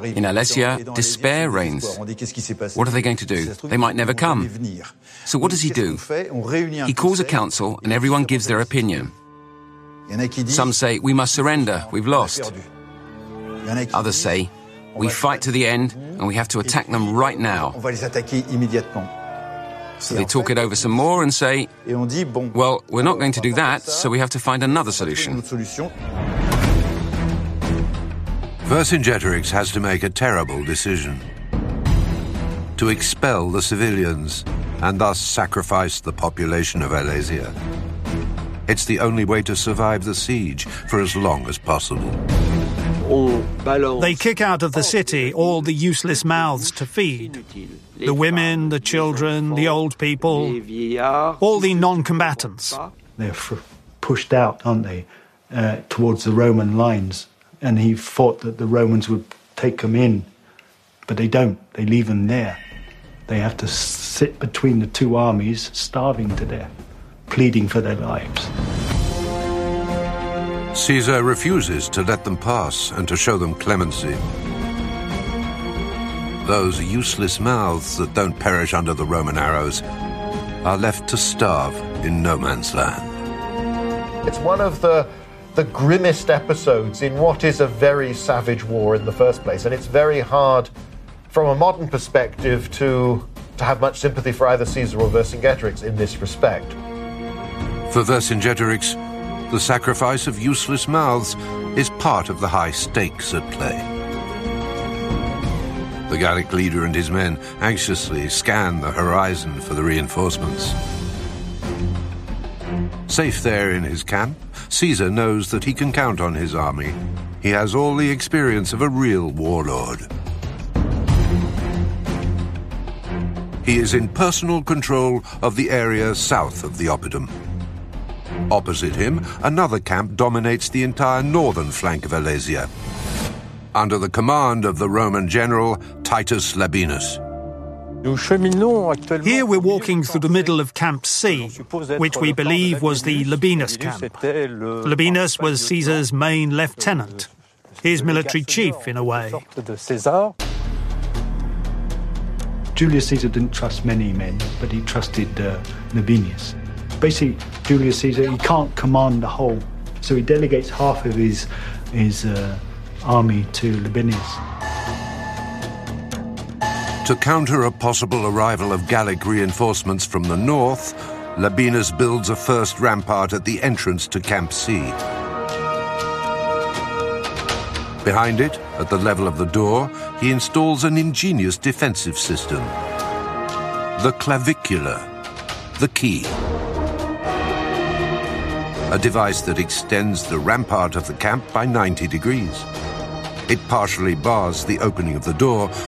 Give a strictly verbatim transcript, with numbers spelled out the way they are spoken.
In Alesia, despair reigns. What are they going to do? They might never come. So what does he do? He calls a council and everyone gives their opinion. Some say, we must surrender, we've lost. Others say, we fight to the end and we have to attack them right now. So they talk it over some more and say, well, we're not going to do that, so we have to find another solution. Vercingetorix has to make a terrible decision: to expel the civilians and thus sacrifice the population of Alesia. It's the only way to survive the siege for as long as possible. They kick out of the city all the useless mouths to feed. The women, the children, the old people, all the non-combatants. They're f- pushed out, aren't they, uh, towards the Roman lines. And he thought that the Romans would take them in, but they don't. They leave them there. They have to sit between the two armies, starving to death, pleading for their lives. Caesar refuses to let them pass and to show them clemency. Those useless mouths that don't perish under the Roman arrows are left to starve in no man's land. It's one of the, the grimmest episodes in what is a very savage war in the first place, and it's very hard from a modern perspective to, to have much sympathy for either Caesar or Vercingetorix in this respect. For Vercingetorix, the sacrifice of useless mouths is part of the high stakes at play. The Gallic leader and his men anxiously scan the horizon for the reinforcements. Safe there in his camp, Caesar knows that he can count on his army. He has all the experience of a real warlord. He is in personal control of the area south of the Oppidum. Opposite him, another camp dominates the entire northern flank of Alesia, under the command of the Roman general Titus Labienus. Here we're walking through the middle of Camp C, which we believe was the Labienus camp. Labienus was Caesar's main lieutenant, his military chief in a way. Julius Caesar didn't trust many men, but he trusted uh, Labienus. Basically, Julius Caesar, he can't command the whole, so he delegates half of his, his uh, army to Labienus. To counter a possible arrival of Gallic reinforcements from the north, Labienus builds a first rampart at the entrance to Camp C. Behind it, at the level of the door, he installs an ingenious defensive system: the clavicula, the key. A device that extends the rampart of the camp by ninety degrees. It partially bars the opening of the door